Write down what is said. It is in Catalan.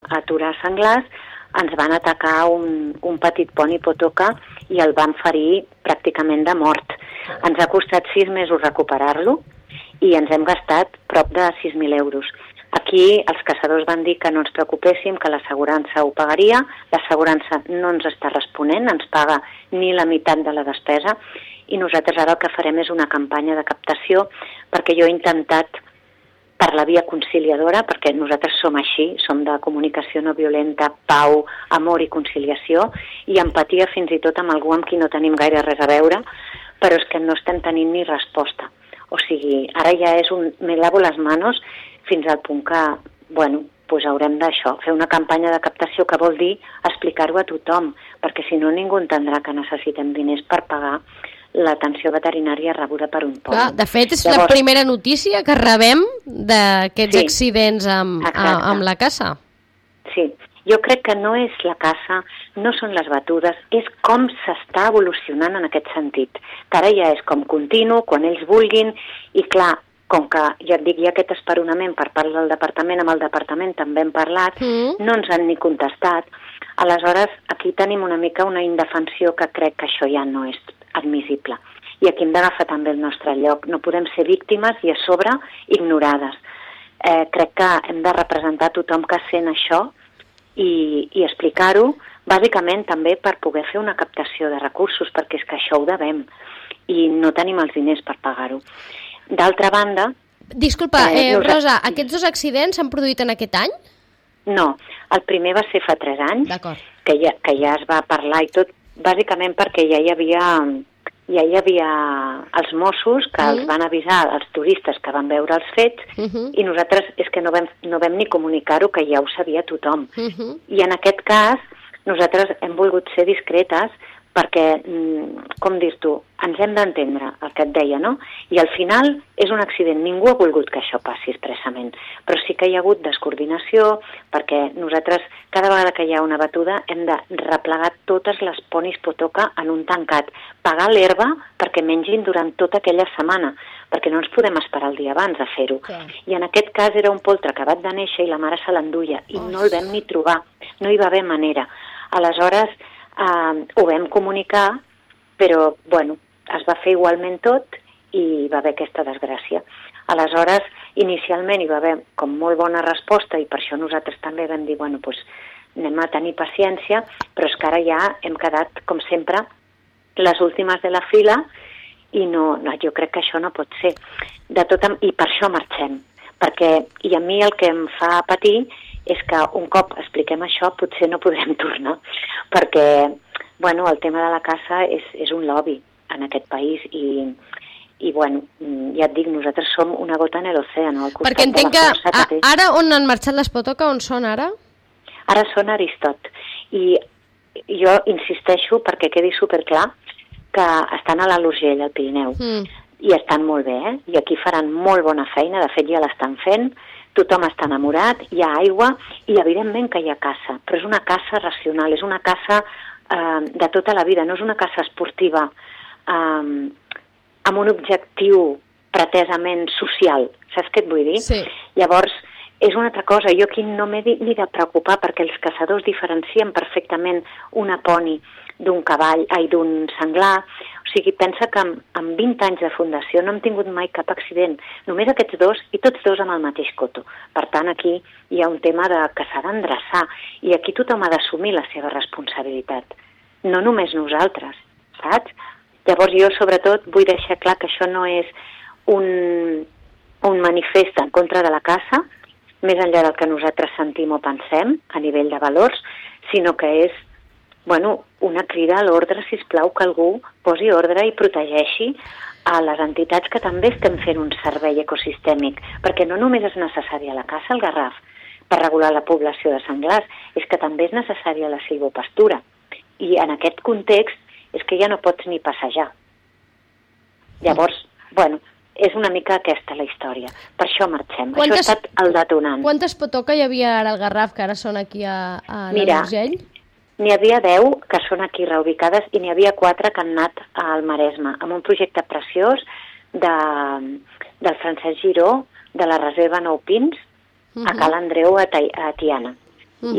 aturar senglars, ens van atacar un petit poni potoca i el van ferir pràcticament de mort. Ens ha costat 6 mesos recuperar-lo i ens hem gastat prop de 6.000 euros. Aquí els caçadors van dir que no ens preocupéssim, que l'assegurança ho pagaria. L'assegurança no ens està responent, ens paga ni la meitat de la despesa, i nosaltres ara el que farem és una campanya de captació, perquè jo he intentat per la via conciliadora, perquè nosaltres som així, som de comunicació no violenta, pau, amor i conciliació, i empatia fins i tot amb algú amb qui no tenim gaire res a veure, però és que no estem tenint ni resposta. O sigui, ara ja és me lavo les manos fins al punt que, bueno, doncs haurem d'això, fer una campanya de captació que vol dir explicar-ho a tothom, perquè si no ningú entendrà que necessitem diners per pagar l'atenció veterinària rebuda per un poni. De fet, és la primera notícia que rebem d'aquests accidents amb la caça. Sí, jo crec que no és la caça, no són les batudes, és com s'està evolucionant en aquest sentit. Que ara ja és com continu, quan ells vulguin, i clar, com que, ja et dic, hi ha aquest esperonament per part del departament, amb el departament també hem parlat, no ens han ni contestat. Aleshores, aquí tenim una mica una indefensió que crec que això ja no és admissible. I aquí hem d'agafar també el nostre lloc. No podem ser víctimes i a sobre ignorades. Crec que hem de representar tothom que sent això i explicar-ho, bàsicament també per poder fer una captació de recursos, perquè és que això ho devem i no tenim els diners per pagar-ho. D'altra banda... Disculpa, Rosa, aquests 2 accidents s'han produït en aquest any? No, el primer va ser fa 3 anys, que ja es va parlar i tot, bàsicament perquè ja hi havia els Mossos que els van avisar als turistes que van veure els fets i nosaltres és que no vam ni comunicar-ho, que ja ho sabia tothom. I en aquest cas nosaltres hem volgut ser discretes perquè, com dir-t'ho, ens hem d'entendre el que et deia, no? I al final és un accident, ningú ha volgut que això passi expressament, però sí que hi ha hagut descoordinació, perquè nosaltres cada vegada que hi ha una batuda hem de replegar totes les ponis potoca en un tancat, pagar l'herba perquè mengin durant tota aquella setmana, perquè no ens podem esperar el dia abans a fer-ho. I en aquest cas era un poltre acabat de néixer i la mare se l'enduia i no el vam ni trobar, no hi va haver manera. Aleshores, ho vam comunicar, però, bueno, es va fer igualment tot i hi va haver aquesta desgràcia. Aleshores, inicialment hi va haver com molt bona resposta i per això nosaltres també vam dir, bueno, doncs anem a tenir paciència, però és que ara ja hem quedat, com sempre, les últimes de la fila i no, jo crec que això no pot ser. I per això marxem, perquè i a mi el que em fa patir és que un cop expliquem això potser no podrem tornar, perquè bueno, el tema de la caça és un lobby en aquest país i bueno, ja et dic, nosaltres som una gota en l'oceà, al costat de la força que té. Ara on han marxat les potoca, on són ara? Ara són a Aristot i jo insisteixo perquè quedi superclar que estan a l'Alt Urgell, al Pirineu, i estan molt bé, i aquí faran molt bona feina, de fet ja l'estan fent. Tothom està enamorat, hi ha aigua i evidentment que hi ha caça, però és una caça racional, és una caça de tota la vida, no és una caça esportiva amb un objectiu pretesament social, saps què et vull dir? Sí. Llavors, és una altra cosa, jo aquí no m'he ni de preocupar perquè els caçadors diferencien perfectament una poni d'un cavall, d'un senglar. O sigui, pensa que amb 20 anys de fundació no hem tingut mai cap accident, només aquests 2 i tots 2 amb el mateix coto. Per tant, aquí hi ha un tema que s'ha d'endreçar i aquí tothom ha d'assumir la seva responsabilitat, no només nosaltres, saps? Llavors jo, sobretot, vull deixar clar que això no és un manifest en contra de la caça, més enllà del que nosaltres sentim o pensem a nivell de valors, sinó que és una crida a l'ordre, sisplau, que algú posi ordre i protegeixi a les entitats que també estem fent un servei ecosistèmic, perquè no només és necessària la caça al Garraf per regular la població de senglars, és que també és necessària la silvopastura. I en aquest context és que ja no pots ni passejar. Llavors, és una mica aquesta la història. Per això marxem. Això ha estat el detonant. Quantes potoca hi havia ara al Garraf, que ara són aquí a l'Urgell? N'hi havia 10 que són aquí reubicades i n'hi havia 4 que han anat al Maresme, amb un projecte preciós del Francesc Giró, de la Reserva Nou Pins, a Cal Andreu, a Tiana.